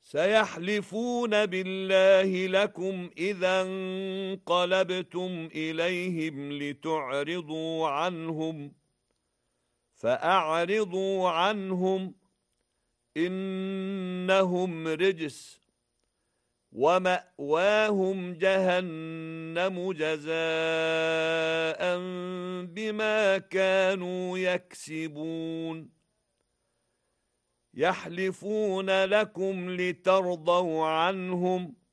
سيحلفون بالله لكم إذا انقلبتم إليهم لتعرضوا عنهم فأعرضوا عنهم إنهم رجس ومأواهم جهنم جزاء بما كانوا يكسبون يحلفون لكم لترضوا عنهم